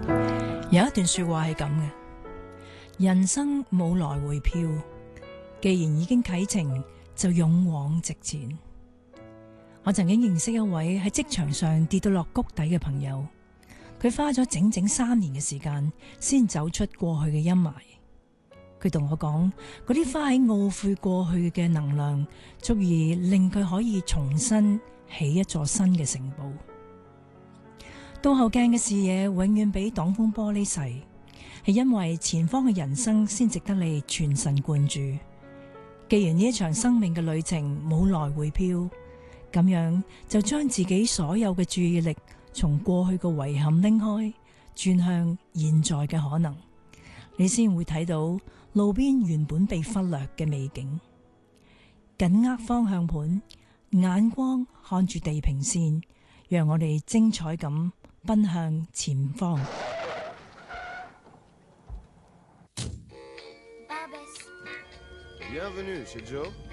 有一段說話係咁嘅：人生冇來回票，既然已經啟程，就勇往直前。我曾經認識一位喺職場上跌到落谷底嘅朋友，佢花咗整整3年嘅時間先走出過去嘅陰霾。佢同我講，嗰啲花喺懊悔過去嘅能量，足以令佢可以重新起一座新嘅城堡。倒後鏡嘅視野永遠比擋風玻璃細，係因為前方嘅人生先值得你全神貫注。既然呢一場生命嘅旅程冇來回票，咁樣就將自己所有嘅注意力從過去嘅遺憾拎開，轉向現在嘅可能，你先會睇到路邊原本被忽略嘅美景。緊握方向盤，眼光看住地平線，讓我哋精彩咁奔向前方。 Bienvenue chez Joe.